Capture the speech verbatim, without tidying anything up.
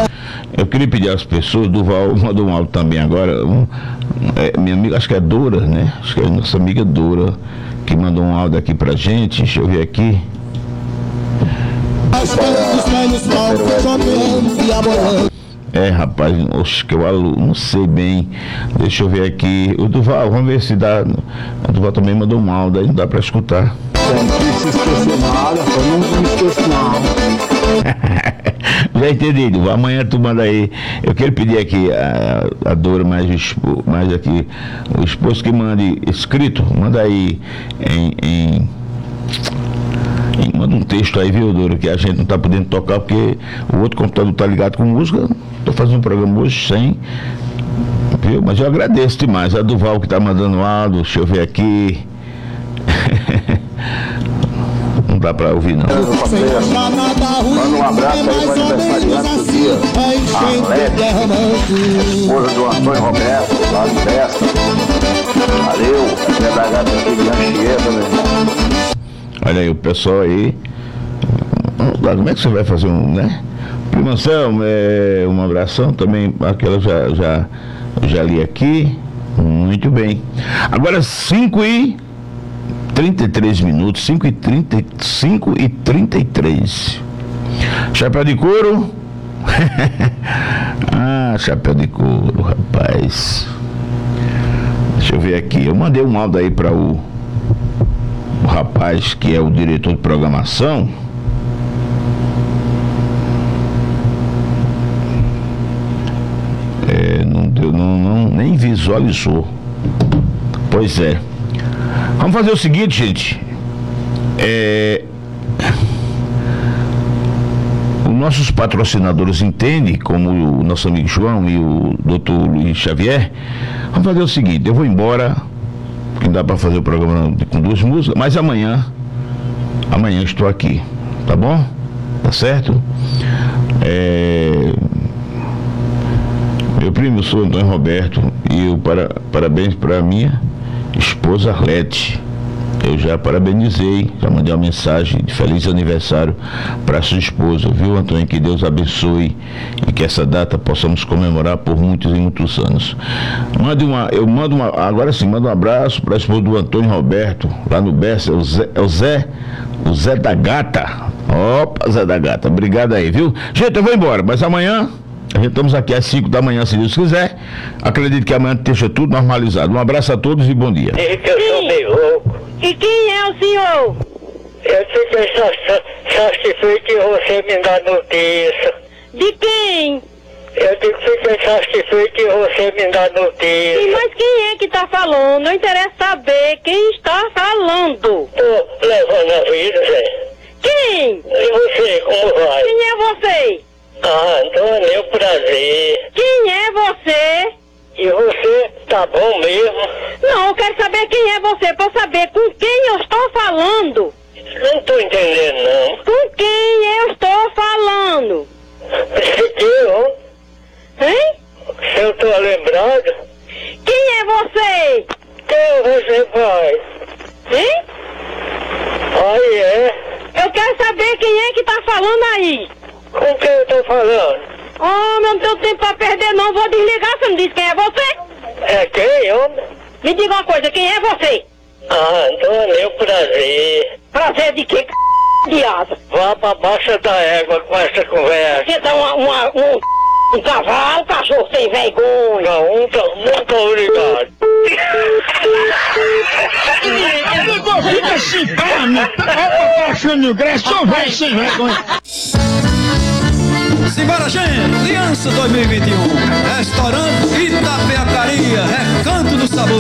Eu queria pedir às pessoas, Duval mandou um áudio também agora, um, é, minha amiga, acho que é Dora, né? Acho que é nossa amiga Dora, que mandou um áudio aqui pra gente, deixa eu ver aqui. É, rapaz, oxe, que eu aluno, não sei bem, deixa eu ver aqui. O Duval, vamos ver se dá. O Duval também mandou um áudio, aí não dá pra escutar. Tem que se esquecer nada, eu não me esqueço não. Já entendi, Duval, amanhã tu manda aí. Eu quero pedir aqui a, a Dora, mais, o esposo, mais aqui, o esposo que mande escrito, manda aí em... em manda um texto aí, viu, Dora, que a gente não tá podendo tocar porque o outro computador tá ligado com música. Tô fazendo um programa hoje sem, viu? Mas eu agradeço demais. A Duval que tá mandando áudio, deixa eu ver aqui. Não dá pra ouvir, não. Manda um abraço aí pro aniversariante do dia, a esposa do Antônio Roberto, lá de Besta. Valeu, é da gata aqui de Anchieta, meu irmão. Olha aí o pessoal aí. Como é que você vai fazer um, né? Primo Anselmo, é, uma abração também, aquela já, já, já li aqui. Muito bem. Agora cinco e trinta e três minutos, cinco e trinta, cinco e trinta e três. Chapéu de couro. Ah, chapéu de couro, rapaz. Deixa eu ver aqui. Eu mandei um áudio aí para o o rapaz que é o diretor de programação. É, não deu, não, não, nem visualizou. Pois é. Vamos fazer o seguinte, gente. É, os nossos patrocinadores entendem, como o nosso amigo João e o doutor Luiz Xavier. Vamos fazer o seguinte, eu vou embora. Que dá para fazer o programa com duas músicas, mas amanhã, amanhã eu estou aqui, tá bom? Tá certo? É... Meu primo, eu sou Antônio Roberto e eu para... parabéns para minha esposa Arlete. Eu já parabenizei, já mandei uma mensagem de feliz aniversário para sua esposa, viu, Antônio? Que Deus abençoe e que essa data possamos comemorar por muitos e muitos anos. Mande uma, eu mando uma, agora sim, mando um abraço para a esposa do Antônio Roberto, lá no Bessa, é o Zé, é o Zé, o Zé da Gata. Opa, Zé da Gata, obrigado aí, viu? Gente, eu vou embora, mas amanhã a gente estamos aqui às cinco da manhã, se Deus quiser. Acredito que amanhã esteja tudo normalizado. Um abraço a todos e bom dia. É que eu sou meio louco. E quem é o senhor? Eu fiquei satisfeito de você me dar notícia. De quem? Eu digo que fiquei satisfeito de você me dar Sim, notícia. mas quem é que tá falando? Não interessa saber quem está falando. Tô levando a vida, Zé. Quem? E você, como vai? Quem é você? Ah, Antônio, é um prazer. Quem é você? E você tá bom mesmo? Não, eu quero saber quem é você, pra eu saber com quem eu estou falando. Não tô entendendo, não. Com quem eu estou falando? Eu? Hein? Se eu tô lembrado? Quem é você? Quem você faz? Hein? Aí é? Eu quero saber quem é que tá falando aí. Com quem eu tô falando? Oh, não tenho tempo pra perder não, vou desligar, você não disse quem é você? É quem, homem? Me diga uma coisa, quem é você? Ah, Antônio, é um prazer. Prazer de quê, c... de asa? Vá pra baixa da égua com essa conversa. Você tá uma, uma, um, um cavalo, cachorro sem vergonha. Não, muito, muito obrigado. Fica assim, calma. Olha tá achando graça, só vai sem vergonha. Simbora, gente! Criança dois mil e vinte e um. Restaurante Itapeacaria, Recanto do Sabor.